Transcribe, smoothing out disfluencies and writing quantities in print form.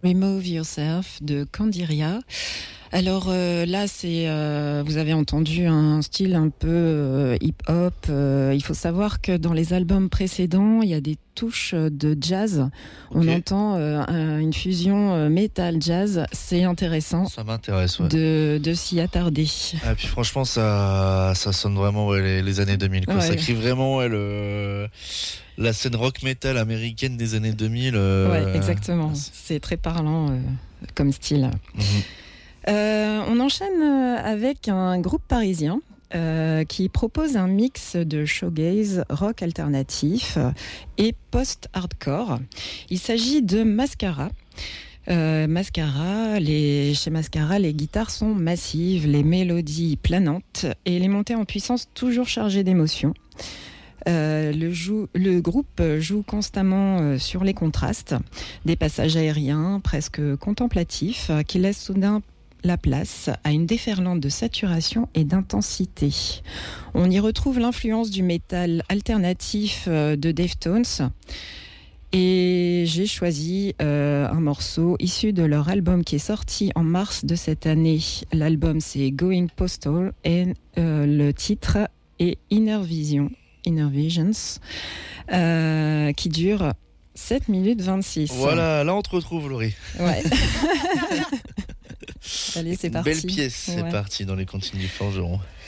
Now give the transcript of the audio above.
Remove Yourself de Candiria. Alors là, vous avez entendu un style un peu hip-hop. Il faut savoir que dans les albums précédents, il y a des touches de jazz. Okay. On entend une fusion metal-jazz. C'est intéressant. Ça m'intéresse, ouais. De s'y attarder. Et puis franchement, ça sonne vraiment les années 2000. Quoi. Ouais. Ça crie vraiment la scène rock metal américaine des années 2000. Ouais, exactement. C'est très parlant comme style. On enchaîne avec un groupe parisien qui propose un mix de shoegaze, rock alternatif et post-hardcore. Il s'agit de Mascara. Chez Mascara, les guitares sont massives, les mélodies planantes et les montées en puissance toujours chargées d'émotions. Le groupe joue constamment sur les contrastes, des passages aériens presque contemplatifs qui laissent soudain la place à une déferlante de saturation et d'intensité. On y retrouve l'influence du métal alternatif de Deftones. Et j'ai choisi un morceau issu de leur album qui est sorti en mars de cette année. L'album c'est Going Postal et le titre est Inner Visions, qui dure 7 minutes 26. Voilà, là on te retrouve, Laurie. Ouais. Allez, c'est parti. Belle pièce, c'est parti dans les cantines du Forgeron.